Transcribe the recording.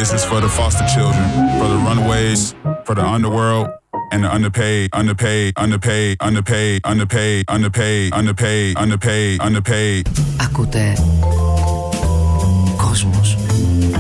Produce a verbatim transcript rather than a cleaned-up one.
This is for the foster children, for the runaways, for the underworld, and the underpaid, underpaid, underpaid, underpaid, underpaid, underpaid, underpaid, underpaid, underpaid. Ακούτε Κόσμος.